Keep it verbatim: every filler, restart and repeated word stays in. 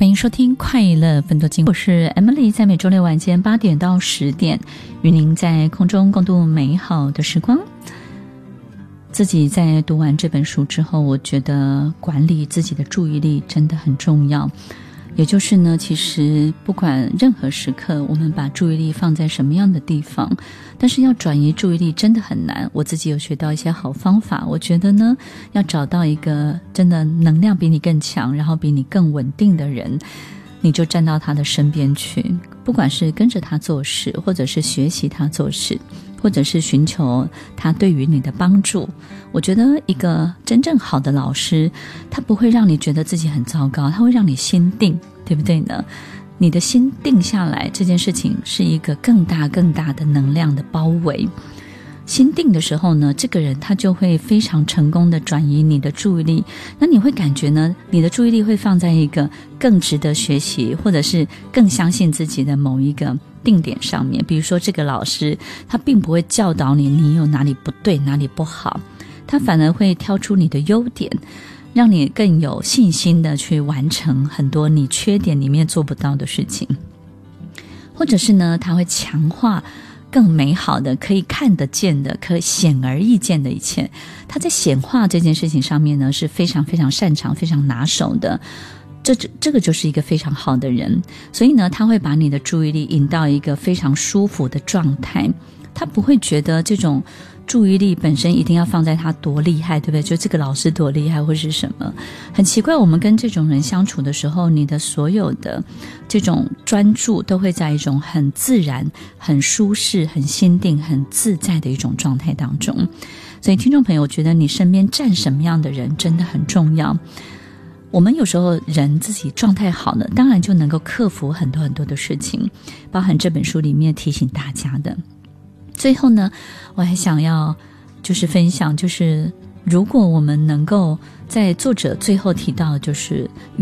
欢迎收听快乐奋斗经，我是 Emily， 在每周六晚间八点到十点与您在空中共度美好的时光。自己在读完这本书之后，我觉得管理自己的注意力真的很重要。也就是呢，其实不管任何时刻我们把注意力放在什么样的地方，但是要转移注意力真的很难。我自己有学到一些好方法，我觉得呢，要找到一个真的能量比你更强，然后比你更稳定的人，你就站到他的身边去，不管是跟着他做事，或者是学习他做事，或者是寻求他对于你的帮助。我觉得一个真正好的老师，他不会让你觉得自己很糟糕，他会让你心定，对不对呢？你的心定下来，这件事情是一个更大更大的能量的包围。心定的时候呢，这个人他就会非常成功的转移你的注意力，那你会感觉呢，你的注意力会放在一个更值得学习，或者是更相信自己的某一个定点上面。比如说这个老师，他并不会教导你你有哪里不对哪里不好，他反而会挑出你的优点，让你更有信心的去完成很多你缺点里面做不到的事情。或者是呢，他会强化更美好的可以看得见的可显而易见的一切。他在显化这件事情上面呢是非常非常擅长非常拿手的，这这个就是一个非常好的人。所以呢，他会把你的注意力引到一个非常舒服的状态，他不会觉得这种注意力本身一定要放在他多厉害，对不对？就这个老师多厉害或是什么。很奇怪，我们跟这种人相处的时候，你的所有的这种专注都会在一种很自然很舒适很心定很自在的一种状态当中。所以听众朋友，我觉得你身边站什么样的人真的很重要。我们有时候人自己状态好了，当然就能够克服很多很多的事情，包含这本书里面提醒大家的。最后呢，我还想要就是分享，就是如果我们能够在作者最后提到的就是